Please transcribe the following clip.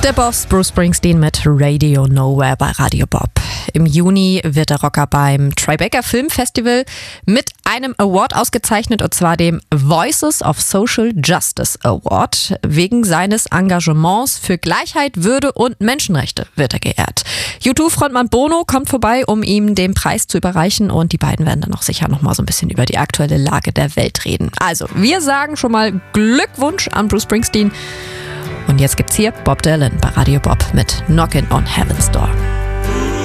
Der Boss Bruce Springsteen mit Radio Nowhere bei Radio Bob. Im Juni wird der Rocker beim Tribeca Film Festival mit einem Award ausgezeichnet, und zwar dem Voices of Social Justice Award. Wegen seines Engagements für Gleichheit, Würde und Menschenrechte wird er geehrt. U2-Frontmann Bono kommt vorbei, um ihm den Preis zu überreichen, und die beiden werden dann auch sicher noch mal so ein bisschen über die aktuelle Lage der Welt reden. Also, wir sagen schon mal Glückwunsch an Bruce Springsteen. Und jetzt gibt's hier Bob Dylan bei Radio Bob mit Knockin' on Heaven's Door.